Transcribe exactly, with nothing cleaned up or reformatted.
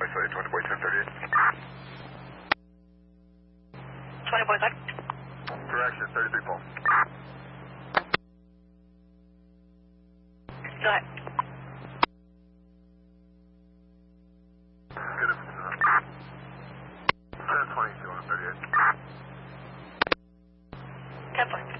say twenty boy ten thirty-eight. twenty boy what? Correction, thirty-three pole. Go ahead. Get it from ten twenty-two on thirty-eight. ten four.